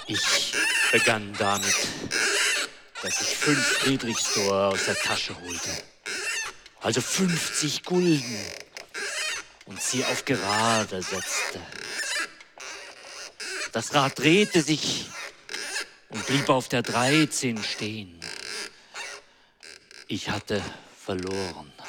Ich begann damit, dass ich 5 Friedrichsdor aus der Tasche holte, also 50 Gulden, und sie auf gerade setzte. Das Rad drehte sich und blieb auf der 13 stehen. Ich hatte verloren.